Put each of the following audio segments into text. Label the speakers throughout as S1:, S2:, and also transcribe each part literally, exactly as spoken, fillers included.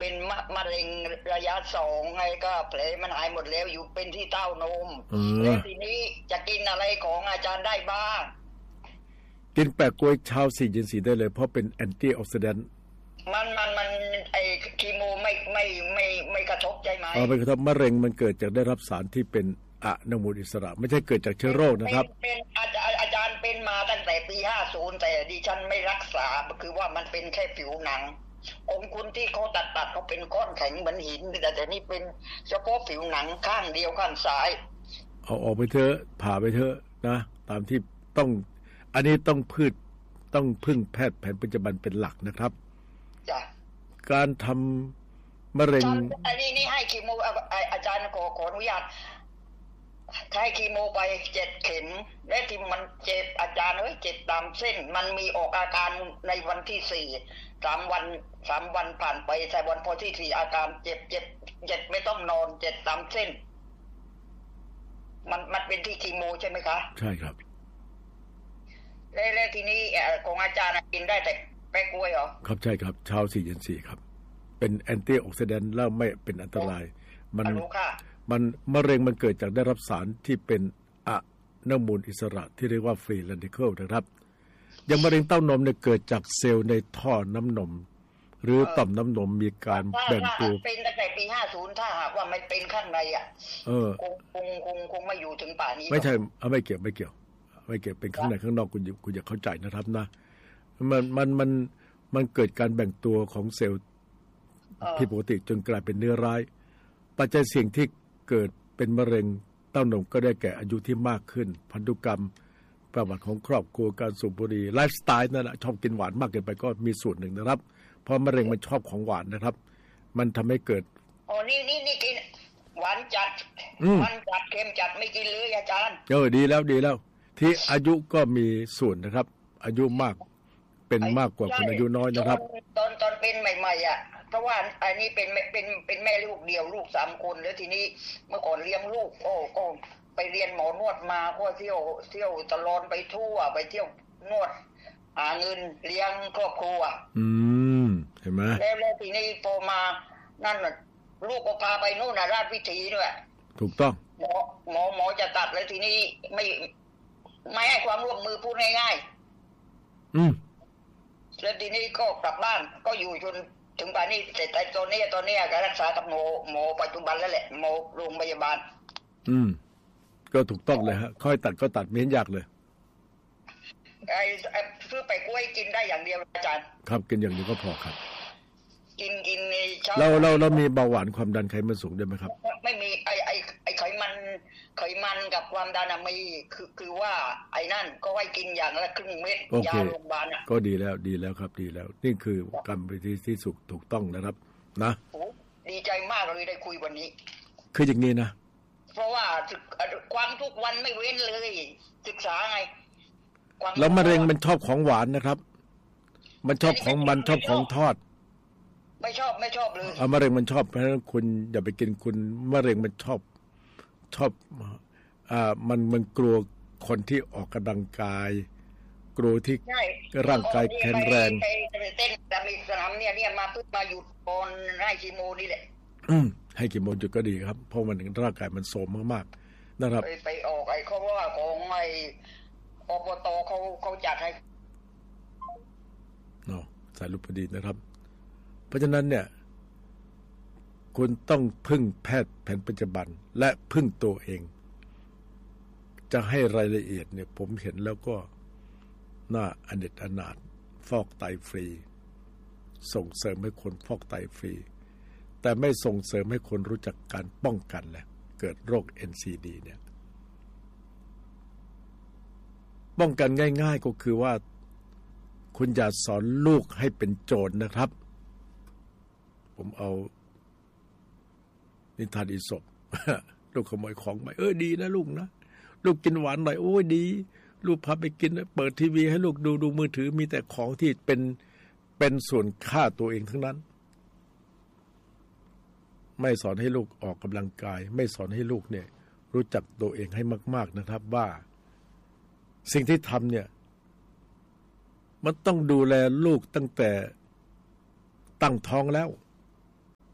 S1: เป็นมะมะเร็งระยะสองไงก็แผลมันหายหมดแล้วอยู่เป็นที่เต้านมแล้วทีนี้จะกินอะไรของอาจารย์ได้บ้าง
S2: กินแปะกล้วยเช้าสี่เย็นสี่ได้เลยเพราะเป็นแอนตี้ออกซิแดนต์
S1: มันมันมันไอ้คีโมไม่ไม่ไม่ไม่กระทบใช่ไหม
S2: อ๋อไม่กระทบมะเร็งมันเกิดจากได้รับสารที่เป็นอนุมูลอิสระไม่ใช่เกิดจากเชื้อโรคนะครับ
S1: เป็นอาจารย์อาจารย์เป็นมาตั้งแต่ปีห้าสิบแต่ดิฉันไม่รักษาคือว่ามันเป็นแค่ผิวหนังองคุณที่เขาตัดตัดเขาเป็นก้อนแข็งเหมือนหินแต่แต่นี่เป็นเฉพาะผิวหนังข้างเดียวข้างซ้าย
S2: เอาออกไปเถอะผ่าไปเถอะนะตามที่ต้องอันนี้ต้องพืชต้องพึ่งแพทย์แผนปัจจุบันเป็นหลักนะครับ
S1: จ้ะ
S2: การทำมะเร็ง
S1: อันนี้นี่ให้คีโมอาจารย์ขอขออนุญาตให้คีโมไปเจ็ดเข็มและที่มันเจ็บอาจารย์เอ้ยเจ็บตามเส้นมันมีออกอาการในวันที่สี่สามวันสามวันผ่านไปแต่วันพอที่สี่อาการเจ็บเจ็บเจ็บไม่ต้องนอนเจ็บตามเส้นมันมันเป็นที่คีโมใช่ไหมคะ
S2: ใช่ครับ
S1: แล้วแล้วทีนี้ของอาจารย์กินได้แต่แป้งกล้วยเหรอ
S2: ครับใช่ครับเช้าสี่เย็นสี่ครับเป็นแอนตี้ออกซิแดนต์แล้วไม่เป็นอันตรายมันมันมะเร็งมันเกิดจากได้รับสารที่เป็นอนุมูลอิสระที่เรียกว่าฟรีแรดิเคิลนะครับอย่างมะเร็งเต้านมเนี่ยเกิดจากเซลล์ในท่อน้ำนมหรือต่อมน้ำนมมีการแบ่งตัว
S1: เป็นตั้งแต่ปีห้าสิบถ้าหากว่าไม่เป็นข้างในอ่ะ
S2: เออ
S1: คงคงคงคงไม่อยู่ถึงป่านนี้
S2: ไม่ใช่เอาไม่เกี่ยวไม่เกี่ยวไม่เกี่ยวเป็นข้างในข้างนอกคุณคุณอย่าเข้าใจนะครับนะมันมันมันมันเกิดการแบ่งตัวของเซลล์ผิดปกติจนกลายเป็นเนื้อร้ายปัจจัยเสี่ยงที่เกิดเป็นมะเร็งเต้านมก็ได้แก่อายุที่มากขึ้นพันธุกรรมประวัติของครอบครัวการสูบบุหรี่ไลฟ์สไตล์นั่นแหละชอบกินหวานมากเกินไปก็มีส่วนหนึ่งนะครับเพราะมะเร็งมันชอบของหวานนะครับมันทำให้เกิด
S1: อ๋อนี่นี่นี่กินหวานจัดหวานจัดเค็มจัดไม่กินเลยอาจารย์
S2: เออดีแล้วดีแล้วที่อายุก็มีส่วนนะครับอายุมากเป็นมากกว่าคนอายุน้อยนะครับ
S1: ตอนตอนเป็นใหม่ๆอ่ะเพราะว่าอันนี้เป็นเป็นเป็นแม่ลูกเดียวลูกสามคนแล้วทีนี้เมื่อก่อนเลี้ยงลูกโอ้ก็ไปเรียนหมอนวดมาก็เที่ยวเที่ยวตลอดไปทั่วไปเที่ยวนวดหาเงินเลี้ยงครอบครัว
S2: อืมเห็นไหม
S1: แล้วแล้วทีนี้พอมานั่นน่ะลูกก็พาไปนู่นน่ะราชวิถีด้วย
S2: ถูกต้อง
S1: หมอหมอหมอจะตัดแล้วทีนี้ไม่ไม่ให้ความร่วมมือพูดง่าย
S2: ๆอืม
S1: แล้วทีนี้ก็กลับบ้านก็อยู่จนถึงป่านนี้แต่แต่ตอนนี้ตอนนี้ก็รักษากับหมอหมอปัจจุบันแล้วแหละหมอโรงพยาบาล
S2: อืมก็ถูกต้องเลยฮะค่อยตัดก็ตัดไม่เห็นยากเลย
S1: ไอ้ซื้อไปกล้วยกินได้อย่างเดียวอาจารย์
S2: ครับกินอย่างนี้ก็พอครับ
S1: กินกินในเช้า
S2: เราเราเรามีเบาหวานความดันไขมันสูงด้วยไหมครับ
S1: ไม่มีไอ้ไอ้ไอ้ไขมันไขมันกับความดันมีคือคือว่าไอ้นั่นก็ให้กินอย่างละครึ่งเม็ดยาโรงพยาบาลอ่ะ
S2: ก็ดีแล้วดีแล้วครับดีแล้วนี่คือกรรมวิธีที่สุขถูกต้องนะครับนะ
S1: ดีใจมากเลยได้คุยวันนี้
S2: คืออย่างนี้นะ
S1: เพราะว่าความทุกวันไม่เว้นเลยศึกษาไง
S2: แล้วมะเร็งมันชอบของหวานนะครับมันชอบของมันชอบของทอด
S1: ไม่ชอบไม่ชอบเลย
S2: อ่ามะเร็งมันชอบเพราะฉะนั้นคุณอย่าไปกินคุณมะเร็งมันชอบชอบอ่ามันมันกลัวคนที่ออกกำลังกายกลัวที่ร่างกายแข็งแรง
S1: เต้นแต่มีสนามเนี่ยเนี่ยมาเพิ่งมาหยุดตอนให้คีโมนี่แหละ
S2: อืมให้คีโมหยุดก็ดีครับเพราะมันร่างกายมันโทรมมากๆนะครับ
S1: ไปไปออกไอ้เขาว่าของไอ้อบตเขาเขาจัดให้
S2: เนาะสายลูกพอดีนะครับเพราะฉะนั้นเนี่ยคุณต้องพึ่งแพทย์แผนปัจจุบันและพึ่งตัวเองจะให้รายละเอียดเนี่ยผมเห็นแล้วก็น่าอเนจอนาถฟอกไตฟรีส่งเสริมให้คนฟอกไตฟรีแต่ไม่ส่งเสริมให้คนรู้จักการป้องกันแหละเกิดโรค เอ็น ซี ดี เนี่ยป้องกันง่ายๆก็คือว่าคุณอย่าสอนลูกให้เป็นโจรนะครับผมเอานิทานอีสป ลูกขโมยของไปเออดีนะลูกนะลูกกินหวานหน่อยโอ้ยดีลูกพาไปกินเปิดทีวีให้ลูกดูดูมือถือมีแต่ของที่เป็นเป็นส่วนค่าตัวเองทั้งนั้นไม่สอนให้ลูกออกกำลังกายไม่สอนให้ลูกเนี่ยรู้จักตัวเองให้มากๆนะครับว่าสิ่งที่ทำเนี่ยมันต้องดูแลลูกตั้งแต่ตั้งท้องแล้ว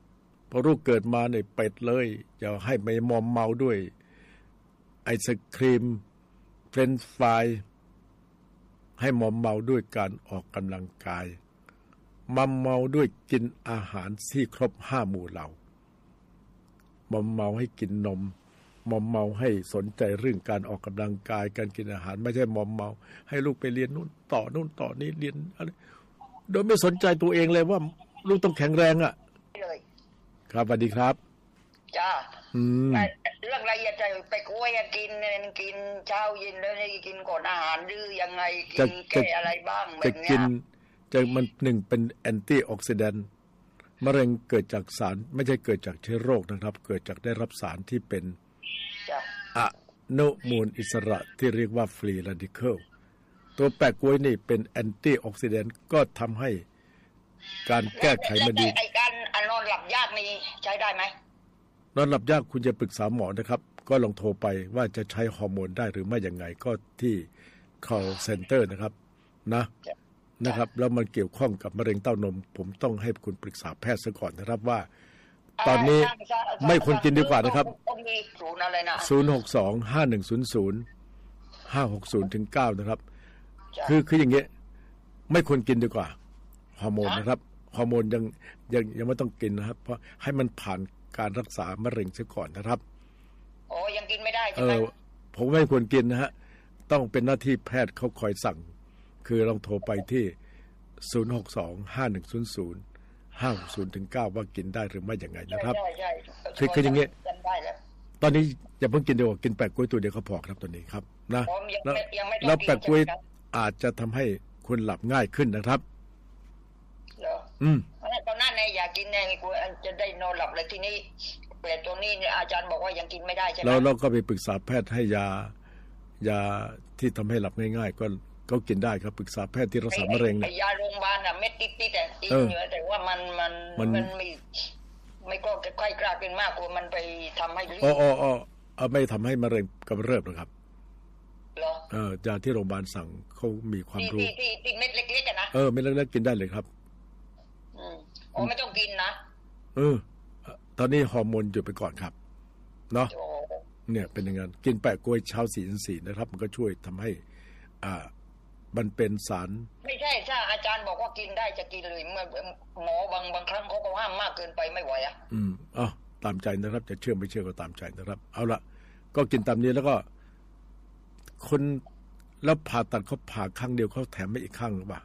S2: พอลูกเกิดมาในเป็ดเลยอย่าให้ไม่มอมเมาด้วยไอศครีมเฟรนช์ฟรายให้มอมเมาด้วยการออกกำลังกายมอมเมาด้วยกินอาหารที่ครบห้าหมู่เหล่ามอมเมาให้กินนมมอมเมาให้สนใจเรื่องการออกกำลังกายการกินอาหารไม่ใช่มอมเมาให้ลูกไปเรียนนู่นต่อนู่นต่อนี้เรียนอะไรโดยไม่สนใจตัวเองเลยว่าลูกต้องแข็งแรงอ่ะครับสวัสดีครับ
S1: จ้า
S2: อืม
S1: เรื่องอะไรจะไปกล้วยกินกินเช้าเย็นแล้วนี่กินก่อนอาหารหรือยังไงกินแก้อะไรบ้างแบบเนี้ย
S2: จะมันหนึ่งเป็นแอนตี้ออกซิแดนต์มะเร็งเกิดจากสารไม่ใช่เกิดจากเชื้อโรคนะครับเกิดจากได้รับสารที่เป็นอนุมูลอิสระที่เรียกว่าฟรีราดิเคิลตัวแปะกล้วยนี่เป็นแอนตี้ออกซิแดนต์ก็ทำให้การแก้ไขมันดี
S1: ไอ้การนอนหลับยากนี่ใช้ได้ไหม
S2: นอนหลับยากคุณจะปรึกษาหมอนะครับก็ลองโทรไปว่าจะใช้ฮอร์โมนได้หรือไม่อย่างไงก็ที่ call center นะครับนะนะครับแล้วมันเกี่ยวข้องกับมะเร็งเต้านมผมต้องให้คุณปรึกษาแพทย์ซะก่อนนะครับว่าตอนนี้ไม่ควรกินดีกว่านะครับศูนย์ หก สอง ห้า หนึ่ง ศูนย์ ศูนย์ ห้า หก ศูนย์ ถึง เก้านะครับคือคืออย่างเงี้ยไม่ควรกินดีกว่าฮอร์โมนนะครับฮอร์โมนยังยังยังไม่ต้องกินนะครับเพราะให้มันผ่านการรักษามะเร็งซะก่อนนะครับ
S1: โอ้ยังกินไม่ได้ใช่ไหม
S2: เออผมไม่ควรกินนะฮะต้องเป็นหน้าที่แพทย์เขาคอยสั่งคือลองโทรไปที่ศูนย์ หก สอง ห้า หนึ่ง ศูนย์ ศูนย์ ห้า หก ศูนย์ ถึง เก้าว่ากินได้หรือไม่อย่างไงนะครับ
S1: ใช่ๆ
S2: คือคืออย่างเงี้ยตอนนี้อย่าเพิ่งกินเดียวกินแปะกล้วยตัวเดียวก็พอครับตอนนี้ครับนะแล้วแล้วแปะกล้วยอาจจะทำให้คุณหลับง่ายขึ้นนะครับ
S1: เหรออืมตอนนั้นเนี่ยอยากกินเนี่ยกูจะได้นอนหลับเลยทีนี้แต่ตรงนี้เนี่ยอาจารย์บอกว่ายังกินไม่ได้ใช่ไหม
S2: แล้วเราก็ไปปรึกษาแพทย์ให้ยายาที่ทำให้หลับง่ายๆก็ก็กินได้ครับปรึกษาแพทย์ที่รักษามะเร็งเนี่ย
S1: ยาโรงพยาบาลน่ะเม็ดติดๆแต่กินอยู่แต่ว่ามันมันมันมีไม่ก็ใกล้กล้ากินมากกว่ามันไปทำให้
S2: อ๋ออ๋อไม่ทำให้มะเร็งกำเริบหรอกครับ
S1: เหรอ
S2: เออยาที่โรงพยาบาลสั่งเขามีความรู้
S1: ที่ที่ที่เม็ดเล็กๆนะ
S2: เออเม็ดเล็กๆกินได้เลยครับ
S1: อืมอ๋อไม่ต้องกินนะ
S2: เออตอนนี้ฮอร์โมนหยุดไปก่อนครับเนาะเนี่ยเป็นอย่างนั้นกินแปะกล้วยเช้าสี่สิบสี่นะครับมันก็ช่วยทำให้อ่ามันเป็นสาร
S1: ไม่ใช่ถ้าอาจารย์บอกว่ากินได้จะกินเลยเมื่อหมอบางบางครั้งเขาก็ห้ามมากเกินไปไม่ไหวอ่ะ
S2: อืมอ๋อตามใจนะครับจะเชื่อไม่เชื่อก็ตามใจนะครับเอาละก็กินตามนี้แล้วก็คนแล้วผ่าตัดเขาผ่าข้างเดียวเขาแถมไม่อีกข้างหรือเปล่า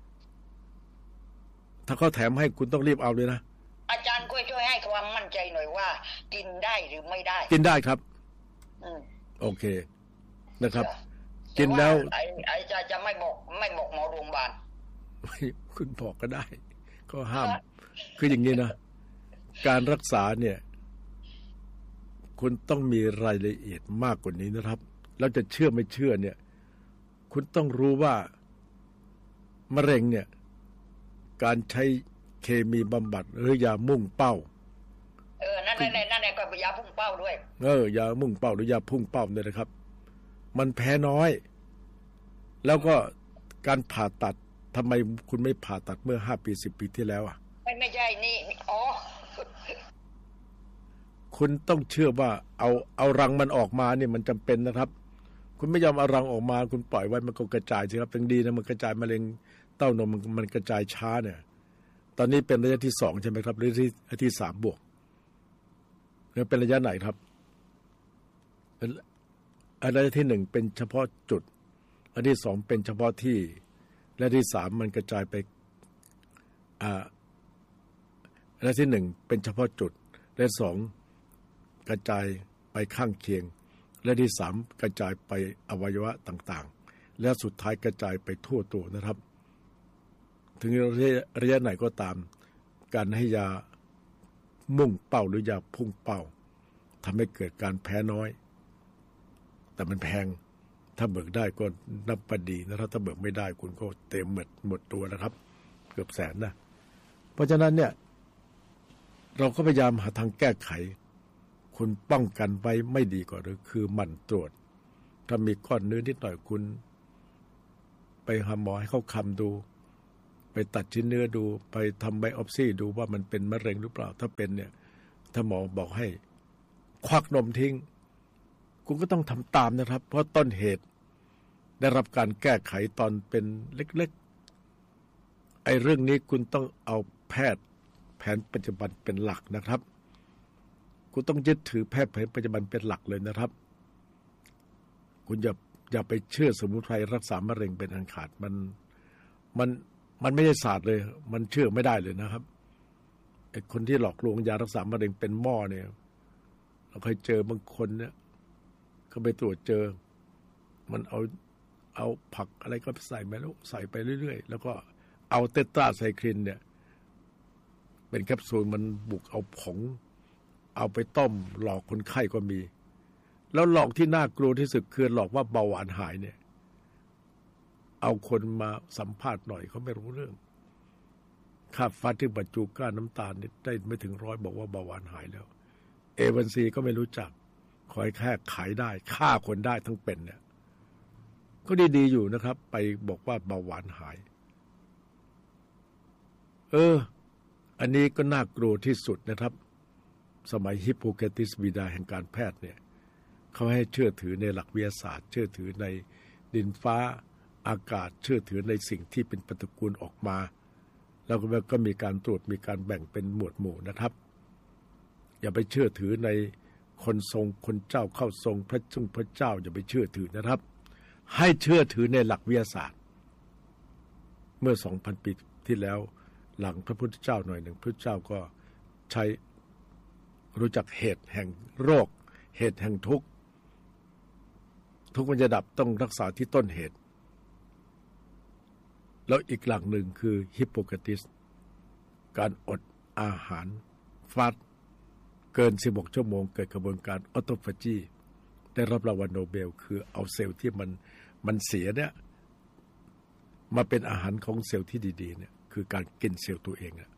S2: ถ้าเขาแถมให้คุณต้องรีบเอาเลยนะ
S1: อาจารย์ก็ช่วยให้ความมั่นใจหน่อยว่ากินได้หรือไม่ได้
S2: กินได้ครับอืมโอเคนะครับกินแล้ว
S1: ไอ้ไอ้จะจะไม่บอกไม่บอกหมอโรงพยาบาล
S2: คุณบอกก็ได้ก็ห้ามคืออย่างนี้นะการรักษาเนี่ยคุณต้องมีรายละเอียดมากกว่านี้นะครับแล้วจะเชื่อไม่เชื่อเนี่ยคุณต้องรู้ว่ามะเร็งเนี่ยการใช้เคมีบำบัดหรือยามุ่งเป้า
S1: เออนั่นนั่นนั่นก็ยาพุ่งเป้าด้วย
S2: เออยามุ่งเป้าหรือยาพุ่งเป้าเนี่ยนะครับมันแพ้น้อยแล้วก็การผ่าตัดทำไมคุณไม่ผ่าตัดเมื่อห้าปีสิบปีที่แล้วอ่ะ
S1: ไม่ไม่ใช่นี่อ๋อ
S2: คุณต้องเชื่อว่าเอาเอารังมันออกมาเนี่ยมันจำเป็นนะครับคุณไม่ยอมเอารังออกมาคุณปล่อยไว้มันก็กระจายสิครับถึงดีนะมันกระจายมะเร็งเต้านมมันมันกระจายช้าเนี่ยตอนนี้เป็นระยะที่สองใช่ไหมครับหรือที่ที่สามบวกแล้วเป็นระยะไหนครับอันระยะที่หนึ่งเป็นเฉพาะจุดอันที่สองเป็นเฉพาะที่และที่สามมันกระจายไปอ่าอันที่หนึ่งเป็นเฉพาะจุดและสองกระจายไปข้างเคียงและที่สามกระจายไปอวัยวะต่างๆและสุดท้ายกระจายไปทั่วตัวนะครับถึงระยะไหนก็ตามการให้ยามุ่งเป้าหรือยาพุ่งเป้าทำให้เกิดการแพ้น้อยแต่มันแพงถ้าเบิกได้ก็นับประดีนะครับถ้าเบิกไม่ได้คุณก็เต็มหมดหมดตัวนะครับเกือบแสนนะเพราะฉะนั้นเนี่ยเราก็พยายามหาทางแก้ไขคุณป้องกันไว้ไม่ดีกว่าหรือคือหมั่นตรวจถ้ามีก้อนเนื้อนิดหน่อยคุณไปหาหมอให้เขาคำดูไปตัดชิ้นเนื้อดูไปทำไบออปซี่ดูว่ามันเป็นมะเร็งหรือเปล่าถ้าเป็นเนี่ยถ้าหมอบอกให้ควักนมทิ้งคุณก็ต้องทำตามนะครับเพราะต้นเหตุได้รับการแก้ไขตอนเป็นเล็กๆไอ้เรื่องนี้คุณต้องเอาแพทย์แผนปัจจุบันเป็นหลักนะครับคุณต้องยึดถือแพทย์แผนปัจจุบันเป็นหลักเลยนะครับคุณอย่าอย่าไปเชื่อสมุนไพรรักษามะเร็งเป็นอันขาดมันมันมันไม่ใช่ศาสตร์เลยมันเชื่อไม่ได้เลยนะครับไอ้คนที่หลอกลวงยารักษามะเร็งเป็นหม้อเนี่ยเราเคยเจอบางคนเนี่ยเขาไปตรวจเจอมันเอาเอาผักอะไรก็ใส่ไปแล้วใส่ไปเรื่อยๆแล้วก็เอาเตตราไซคลินเนี่ยเป็นแคปซูลมันบุกเอาผงเอาไปต้มหลอกคนไข้ก็มีแล้วหลอกที่น่ากลัวที่สุดคือหลอกว่าเบาหวานหายเนี่ยเอาคนมาสัมภาษณ์หน่อยเขาไม่รู้เรื่องค่าฟัดที่บรรจุก้านน้ำตาลนี่ได้ไม่ถึงร้อยบอกว่าเบาหวานหายแล้วเอวันซีก็ไม่รู้จักขอให้แค่ขายได้ฆ่าคนได้ทั้งเป็นเนี่ยก็ดีๆอยู่นะครับไปบอกว่าเบาหวานหายเอออันนี้ก็น่ากลัวที่สุดนะครับสมัยฮิปโปเครติสบิดาแห่งการแพทย์เนี่ยเขาให้เชื่อถือในหลักวิทยาศาสตร์เชื่อถือในดินฟ้าอากาศเชื่อถือในสิ่งที่เป็นปฏิกูลออกมาแล้วก็มีการตรวจมีการแบ่งเป็นหมวดหมู่นะครับอย่าไปเชื่อถือในคนทรงคนเจ้าเข้าทรงพระจุงพระเจ้าอย่าไปเชื่อถือนะครับให้เชื่อถือในหลักวิทยาศาสตร์เมื่อ สองพัน ปีที่แล้วหลังพระพุทธเจ้าหน่อยหนึ่งพระเจ้าก็ใช้รู้จักเหตุแห่งโรคเหตุแห่งทุกข์ทุกข์มันจะดับต้องรักษาที่ต้นเหตุแล้วอีกหลักหนึ่งคือฮิปโปเครติสการอดอาหารฟาสต์เกินสิบหกชั่วโมงเกิดกระบวนการออโตฟาจีได้รับรางวัลโนเบลคือเอาเซลล์ที่มันมันเสียเนี่ยมาเป็นอาหารของเซลล์ที่ดีๆเนี่ยคือการกินเซลล์ตัวเองอะ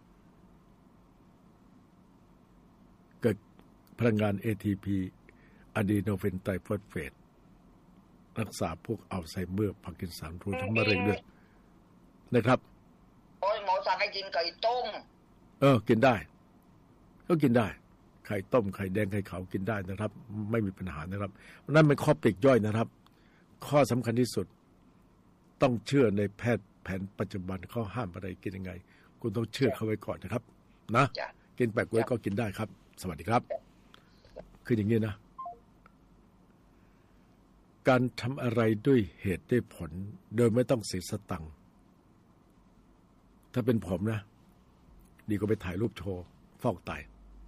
S2: เกิดพลังงาน เอ ที พี อะดีโนเฟนไทฟอสเฟตรักษาพวกอัลไซเมอร์พาร์กินสันรวมทั้งมะเร็งด้วยนะครับ
S1: โอ้ยหมอสั่งให้กินไก่ต้ม
S2: เออกินได้ก็กินได้ไข่ต้มไข่แดงไข่ขาวกินได้นะครับไม่มีปัญหานะครับนั่นเป็นข้อปลีกย่อยนะครับข้อสำคัญที่สุดต้องเชื่อในแพทย์แผนปัจจุบันเขาห้ามอะไรกินยังไงคุณต้องเชื่อเขาไว้ก่อนนะครับนะกินแปะกล้วยก็กินได้ครับสวัสดีครับคืออย่างนี้นะการทำอะไรด้วยเหตุด้วยผลโดยไม่ต้องเสียสตังค์ถ้าเป็นผมนะดีก็ไปถ่ายรูปโชว์ฟอกไต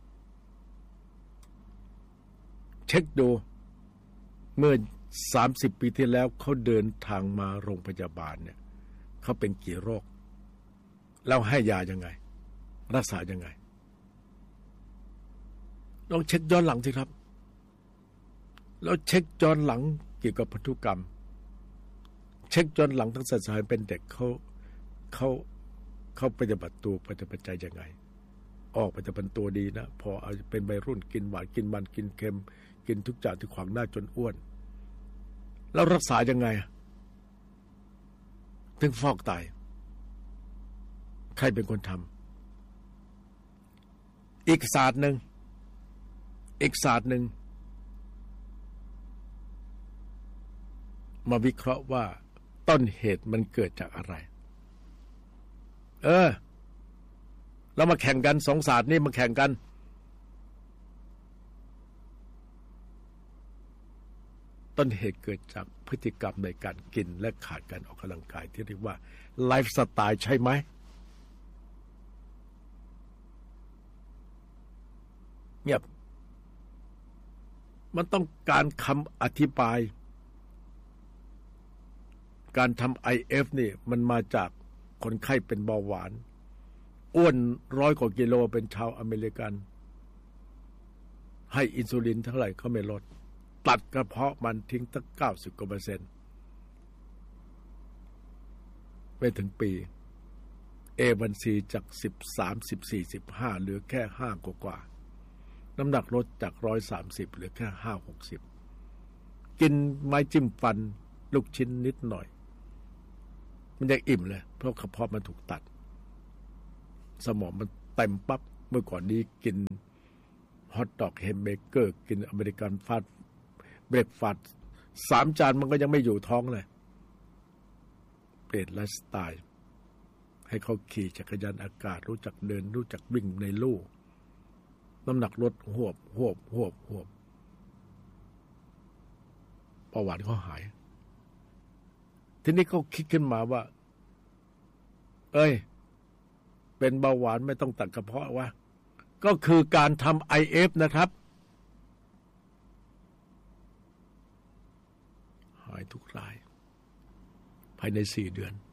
S2: เช็คดูเมื่อสามสิบปีที่แล้วเขาเดินทางมาโรงพยาบาลเนี่ยเขาเป็นกี่โรคแล้วให้ยายังไงรักษายังไงลองเช็คย้อนหลังสิครับแล้วเช็คย้อนหลังเกี่ยวกับพันธุกรรมเช็คย้อนหลังตั้งแต่สมัยเป็นเด็กเขาเขาเขาปฏิบัติตัวปฏิบัติใจยังไงออกปฏิบัติตัวดีนะพอเอาเป็นวัยรุ่นกินหวานกินมันกินเค็มกินทุกอย่างที่ขวางหน้าจนอ้วนแล้วรักษายังไงถึงฟอกไตใครเป็นคนทำอีกศาสตร์หนึ่งอีกศาสตร์หนึ่งมาวิเคราะห์ว่าต้นเหตุมันเกิดจากอะไรเออเรามาแข่งกันสองศาสตร์นี้มาแข่งกันต้นเหตุเกิดจากพฤติกรรมในการกินและขาดการออกกำลังกายที่เรียกว่าไลฟ์สไตล์ใช่ไหมเงียบมันต้องการคำอธิบายการทำ ไอ เอฟ นี่มันมาจากคนไข้เป็นเบาหวานอ้วนร้อยกว่ากิโลเป็นชาวอเมริกันให้อินซูลินเท่าไหร่เขาไม่ลดตัดกระเพาะมันทิ้งตั้งเก้าสิบกว่าเปอร์เซ็นต์ไม่ถึงปี เอ วัน ซี จากสิบสาม สิบสี่ สิบห้าเหลือแค่ห้ากว่าๆน้ำหนักลดจากหนึ่งร้อยสามสิบเหลือแค่ห้า หกสิบกินไม้จิ้มฟันลูกชิ้นนิดหน่อยมันยังอิ่มเลยเพราะกระเพาะมันถูกตัดสมองมันเต็มปั๊บเมื่อก่อนนี้กินฮอทดอกแฮมเบเกอร์กินอเมริกันฟาสต์เบรกฟาสต์สามจานมันก็ยังไม่อยู่ท้องเลยเปลี่ยนไลฟ์สไตล์ให้เขาขี่จักรยานอากาศรู้จักเดินรู้จักวิ่งในลู่น้ำหนักลดหวบหวบหวบหวบเบาหวานเขาหายทีนี้เขาคิดขึ้นมาว่าเอ้ยเป็นเบาหวานไม่ต้องตัดกระเพาะวะก็คือการทำ ไอ เอฟ นะครับหายทุกรายภายในสี่เดือน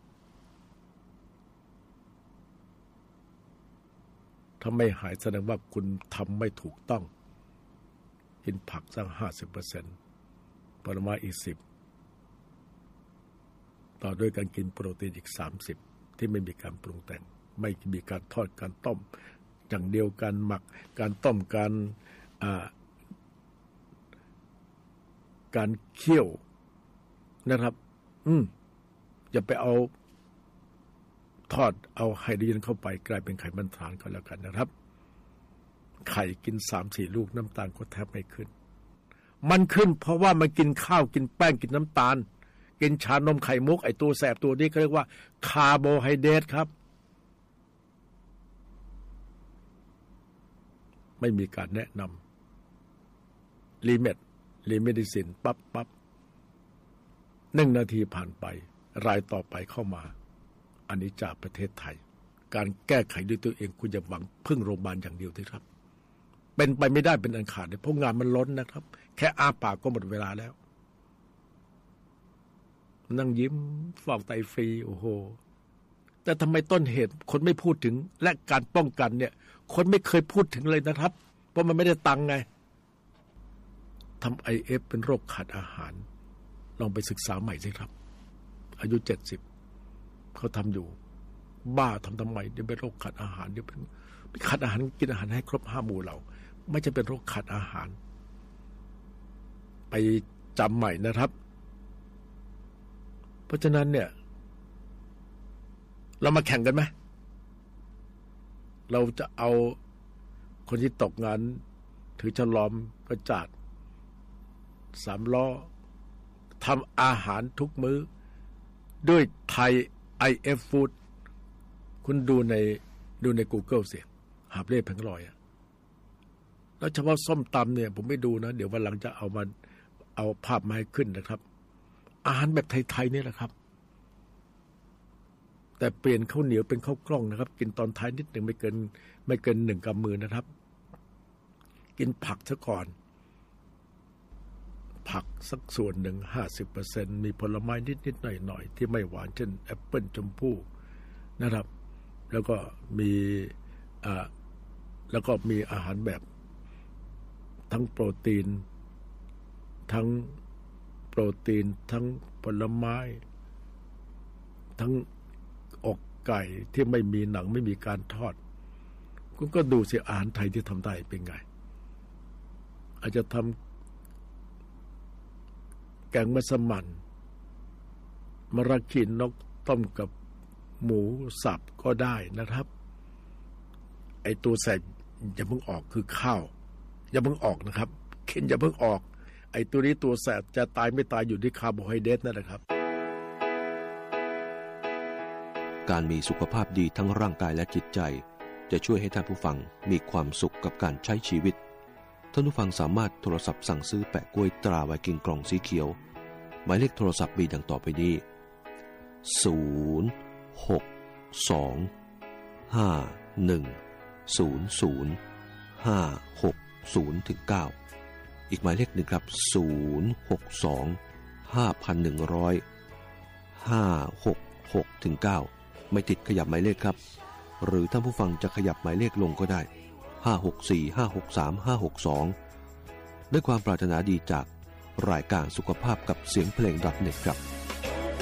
S2: ถ้าไม่หายแสดงว่าคุณทำไม่ถูกต้องกินผักสัก ห้าสิบเปอร์เซ็นต์ ผลไม้อีกสิบต่อด้วยการกินโปรตีนอีกสามสิบที่ไม่มีการปรุงแต่งไม่มีการทอดการต้มอย่างเดียวการหมักการต้มการการเคี่ยวนะครับอืมอย่าไปเอาทอดเอาไฮโดรเจนเข้าไปกลายเป็นไขมันทรานก็แล้วกันนะครับไข่กิน สามสี่ ลูกน้ำตาลก็แทบไม่ขึ้นมันขึ้นเพราะว่ามันกินข้าวกินแป้งกินน้ำตาลกินชานมไข่มุกไอตัวแสบตัวนี้เขาเรียกว่าคาร์โบไฮเดรตครับไม่มีการแนะนำลิเมตลิเมดิซินปั๊บปั๊บหนึ่งนาทีผ่านไปรายต่อไปเข้ามาอันนี้จากประเทศไทยการแก้ไขด้วยตัวเองคุณอย่าหวังพึ่งโรงพยาบาลอย่างเดียวด้วยครับเป็นไปไม่ได้เป็นอันขาดเลยเพราะงานมันล้นนะครับแค่อ้าปากก็หมดเวลาแล้วนั่งยิ้มฟอกไตฟรีโอ้โหแต่ทำไมต้นเหตุคนไม่พูดถึงและการป้องกันเนี่ยคนไม่เคยพูดถึงเลยนะครับเพราะมันไม่ได้ตังค์ไงทำ ไอ เอฟ เป็นโรคขาดอาหารลองไปศึกษาใหม่สิครับอายุเจ็ดสิบเขาทำอยู่บ้าทำทำไมเดี๋ยวเป็นโรคขาดอาหารเดี๋ยวเป็นขาดอาหารกินอาหารให้ครบห้าหมู่เราไม่จะเป็นโรคขาดอาหารไปจำใหม่นะครับเพราะฉะนั้นเนี่ยเรามาแข่งกันไหมเราจะเอาคนที่ตกงานถือฉลอมกระจาดสามล้อทำอาหารทุกมื้อด้วยไทย ไอ เอฟ Food คุณดูในดูใน Google เสียหาบเล่แผงลอยอะแล้วเฉพาะส้มตำเนี่ยผมไม่ดูนะเดี๋ยววันหลังจะเอามาเอาภาพมาให้ขึ้นนะครับอาหารแบบไทยๆนี่แหละครับแต่เปลี่ยนข้าวเหนียวเป็นข้าวกล้องนะครับกินตอนท้ายนิดหนึ่งไม่เกินไม่เกินหนึ่งกำมือนะครับกินผักซะก่อนผักสักส่วนหนึ่ง ห้าสิบเปอร์เซ็นต์ มีผลไม้นิดๆหน่อยๆที่ไม่หวานเช่นแอปเปิ้ลชมพู่นะครับแล้วก็มีอ่าแล้วก็มีอาหารแบบทั้งโปรตีนทั้งโปรตีนทั้งผลไม้ทั้งอกไก่ที่ไม่มีหนังไม่มีการทอดคุณก็ดูสิอาหารไทยที่ทำได้เป็นไงอาจจะทำแกงมัสมั่นมะระขีนกต้มกับหมูสับก็ได้นะครับไอตัวแสบอย่าเพิ่งออกคือข้าวอย่าเพิ่งออกนะครับเข็นอย่าเพิ่งออกไอตัวนี้ตัวแสบจะตายไม่ตายอยู่ที่คาร์โบไฮเดรตนั่นแหละครับ
S3: การมีสุขภาพดีทั้งร่างกายและจิตใจจะช่วยให้ท่านผู้ฟังมีความสุขกับการใช้ชีวิตท่านผู้ฟังสามารถโทรศัพท์สั่งซื้อแปะกล้วยตราไวกิ้งกล่องสีเขียวหมายเลขโทรศัพท์มีดังต่อไปนี้ศูนย์ หก สอง ห้า หนึ่ง ศูนย์ ศูนย์ ห้า หก ศูนย์ ถึง เก้าอีกหมายเลขหนึ่งครับศูนย์ หก สอง ห้า หนึ่ง ศูนย์ ห้า หก หก ถึง เก้าไม่ติดขยับหมายเลขครับหรือท่านผู้ฟังจะขยับหมายเลขลงก็ได้ห้า หก สี่ ห้า หก สาม ห้า หก สองด้วยความปรารถนาดีจากรายการสุขภาพกับเสียงเพลง .เน็ต ครับ